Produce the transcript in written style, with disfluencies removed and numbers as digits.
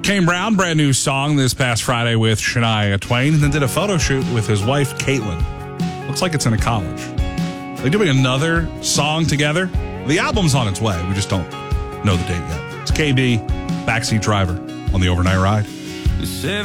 Kane Brown, brand new song this past Friday with Shania Twain, and then did a photo shoot with his wife, Caitlin. Looks like it's in a college. They're doing another song together. The album's on its way. We just don't know the date yet. It's KB, Backseat Driver on the Overnight Ride.